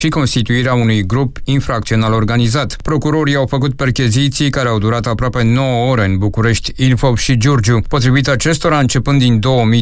și constituirea unui grup infracțional organizat. Procurorii au făcut percheziții care au durat aproape 9 ore în București, Ilfov și Giurgiu. Potrivit acestora, începând din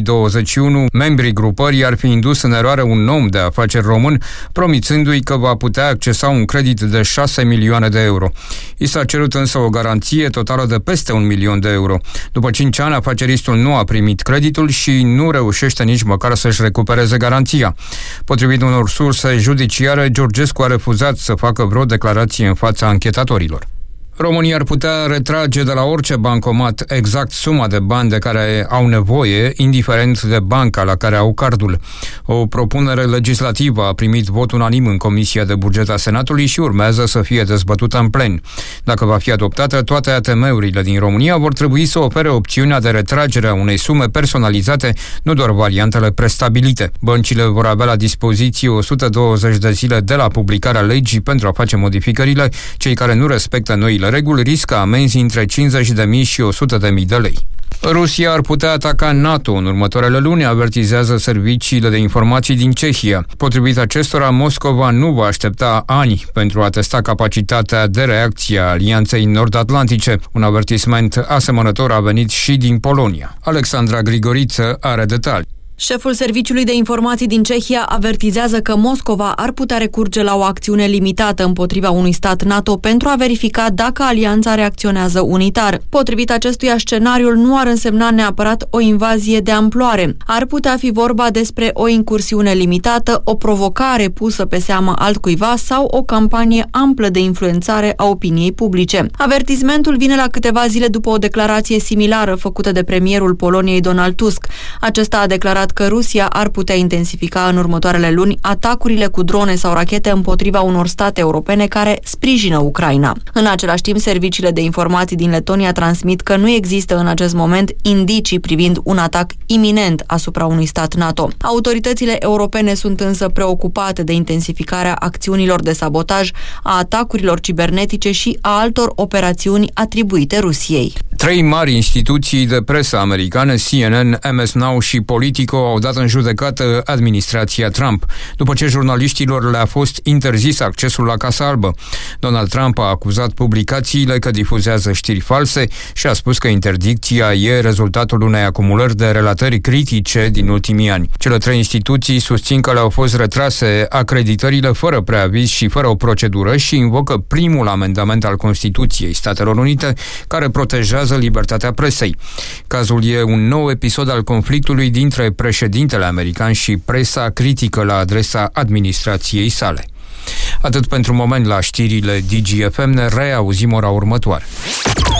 2021, membrii grupării ar fi indus în eroare un om de afaceri român, promițându-i că va putea accesa un credit de 6 milioane de euro. I s-a cerut însă o garanție totală de peste 1 milion de euro. După 5 ani, afaceristul nu a primit creditul și nu reușește nici măcar să-și recupereze garanția. Potrivit unor surse judiciare, Georgescu a refuzat să facă vreo declarație în fața anchetatorilor. România ar putea retrage de la orice bancomat exact suma de bani de care au nevoie, indiferent de banca la care au cardul. O propunere legislativă a primit vot unanim în Comisia de Buget a Senatului și urmează să fie dezbătută în plen. Dacă va fi adoptată, toate ATM-urile din România vor trebui să ofere opțiunea de retragere a unei sume personalizate, nu doar variantele prestabilite. Băncile vor avea la dispoziție 120 de zile de la publicarea legii pentru a face modificările. Cei care nu respectă noile reguli riscă amenzi între 50.000 și 100.000 de lei. Rusia ar putea ataca NATO în următoarele luni, avertizează serviciile de informații din Cehia. Potrivit acestora, Moscova nu va aștepta ani pentru a testa capacitatea de reacție a Alianței Nord-Atlantice. Un avertisment asemănător a venit și din Polonia. Alexandra Grigoriță are detalii. Șeful Serviciului de Informații din Cehia avertizează că Moscova ar putea recurge la o acțiune limitată împotriva unui stat NATO pentru a verifica dacă alianța reacționează unitar. Potrivit acestuia, scenariul nu ar însemna neapărat o invazie de amploare. Ar putea fi vorba despre o incursiune limitată, o provocare pusă pe seamă altcuiva sau o campanie amplă de influențare a opiniei publice. Avertismentul vine la câteva zile după o declarație similară făcută de premierul Poloniei Donald Tusk. Acesta a declarat că Rusia ar putea intensifica în următoarele luni atacurile cu drone sau rachete împotriva unor state europene care sprijină Ucraina. În același timp, serviciile de informații din Letonia transmit că nu există în acest moment indicii privind un atac iminent asupra unui stat NATO. Autoritățile europene sunt însă preocupate de intensificarea acțiunilor de sabotaj, a atacurilor cibernetice și a altor operațiuni atribuite Rusiei. 3 mari instituții de presă americane, CNN, MS Now și Politico, au dat în judecată administrația Trump, după ce jurnaliștilor le-a fost interzis accesul la Casa Albă. Donald Trump a acuzat publicațiile că difuzează știri false și a spus că interdicția e rezultatul unei acumulări de relatări critice din ultimii ani. Cele 3 instituții susțin că le-au fost retrase acreditările fără preaviz și fără o procedură și invocă primul amendament al Constituției Statelor Unite, care protejează libertatea presei. Cazul e un nou episod al conflictului dintre președintele american și presa critică la adresa administrației sale. Atât pentru moment la știrile DGFM, ne reauzim ora următoare.